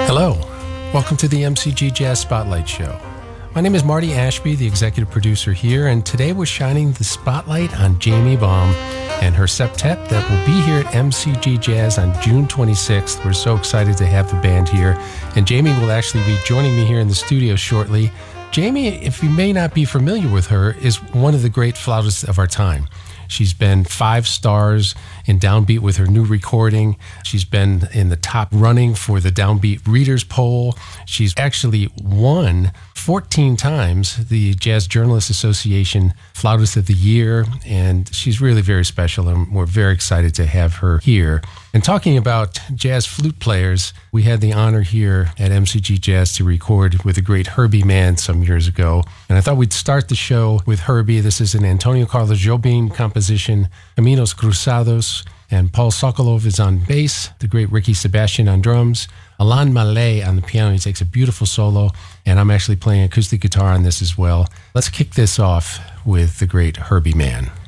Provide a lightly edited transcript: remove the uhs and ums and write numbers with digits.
Hello, welcome to the MCG Jazz Spotlight Show. My name is Marty Ashby, the executive producer here, and today we're shining the spotlight on Jamie Baum and her septet that will be here at MCG Jazz on June 26th. We're so excited to have the band here, and Jamie will actually be joining me here in the studio shortly. Jamie, if you may not be familiar with her, is one of the great flautists of our time. She's been 5 stars in Downbeat with her new recording. She's been in the top running for the Downbeat Readers Poll. She's actually won 14 times the Jazz Journalists Association Flautist of the Year, and she's really very special, and we're very excited to have her here. And talking about jazz flute players, we had the honor here at MCG Jazz to record with the great Herbie Mann some years ago. And I thought we'd start the show with Herbie. This is an Antonio Carlos Jobim composition, Caminos Cruzados, and Paul Sokolov is on bass, the great Ricky Sebastian on drums, Alain Mallet on the piano. He takes a beautiful solo, and I'm actually playing acoustic guitar on this as well. Let's kick this off with the great Herbie Mann.